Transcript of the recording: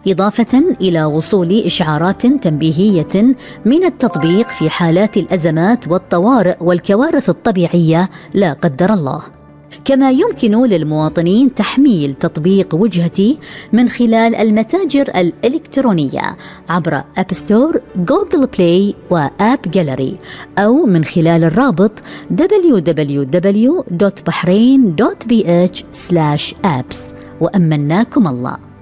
إضافة إلى وصول إشعارات تنبيهية من التطبيق في حالات الأزمات والطوارئ والكوارث الطبيعية لا قدر الله. كما يمكن للمواطنين تحميل تطبيق وجهتي من خلال المتاجر الإلكترونية عبر أب ستور، جوجل بلاي وآب جاليري، أو من خلال الرابط www.bahrain.bh/apps. وأمناكم الله.